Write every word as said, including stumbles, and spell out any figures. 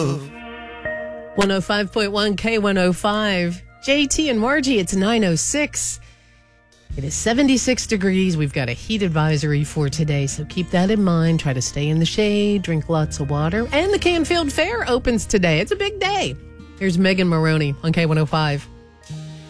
one oh five point one K one oh five. J T and Margie, it's nine oh six. It is seventy-six degrees. We've got a heat advisory for today, so keep that in mind. Try to stay in the shade, drink lots of water. And the Canfield Fair opens today. It's a big day. Here's Megan Maroney on K one oh five.